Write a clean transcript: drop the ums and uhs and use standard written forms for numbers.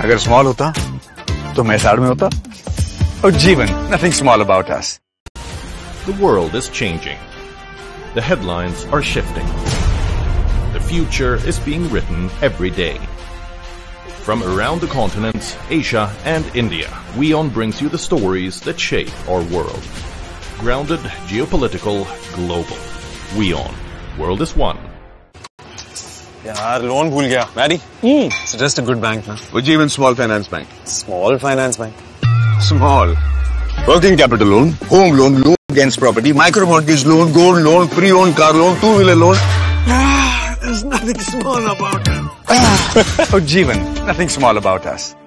अगर स्मॉल होता तो मैं साइड में होता और जीवन nothing small about us. The world is changing. The headlines are shifting. The future is being written every day. From around the continents, Asia and India, WION brings you the stories that shape our world. Grounded, geopolitical, global. WION. World is one. यार loan भूल गया Mary suggest a good bank ना Ujjivan Small Finance Bank. Small finance bank Small. Working capital loan, home loan, loan against property, micro mortgage loan, gold loan, pre-owned car loan, two-wheeler loan. there's nothing small about it और जीवन nothing small about us.